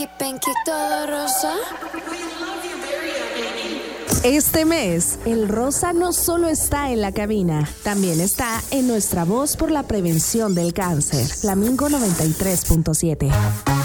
pinky, todo rosa. Este mes, el rosa no solo está en la cabina, también está en nuestra voz por la prevención del cáncer. Flamingo 93.7.